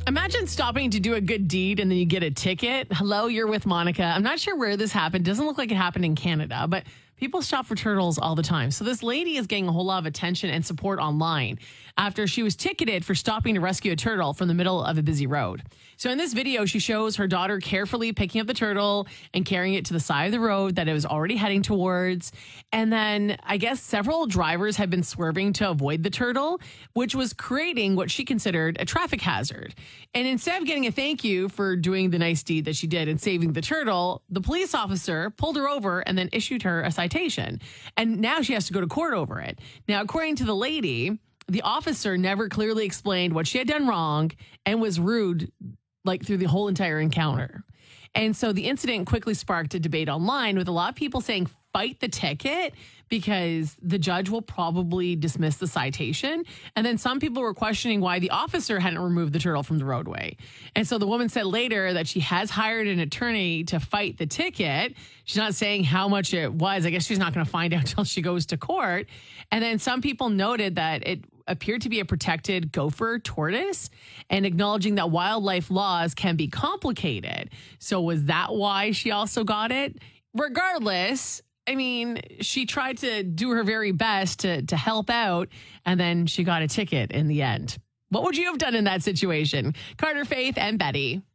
Imagine stopping to do a good deed and then you get a ticket. Hello, you're with Monica. I'm not sure where this happened. Doesn't look like it happened in Canada, but people stop for turtles all the time. So this lady is getting a whole lot of attention and support online after she was ticketed for stopping to rescue a turtle from the middle of a busy road. So in this video, she shows her daughter carefully picking up the turtle and carrying it to the side of the road that it was already heading towards. And then I guess several drivers had been swerving to avoid the turtle, which was creating what she considered a traffic hazard. And instead of getting a thank you for doing the nice deed that she did and saving the turtle, the police officer pulled her over and then issued her a citation. And now she has to go to court over it. Now, according to the lady, the officer never clearly explained what she had done wrong and was rude through the whole entire encounter. And so the incident quickly sparked a debate online with a lot of people saying fight the ticket because the judge will probably dismiss the citation. And then some people were questioning why the officer hadn't removed the turtle from the roadway. And so the woman said later that she has hired an attorney to fight the ticket. She's not saying how much it was. I guess she's not going to find out until she goes to court. And then some people noted that it appeared to be a protected gopher tortoise and acknowledging that wildlife laws can be complicated. So was that why she also got it? Regardless, I mean, she tried to do her very best to help out, and then she got a ticket in the end. What would you have done in that situation? Carter, Faith, and Betty.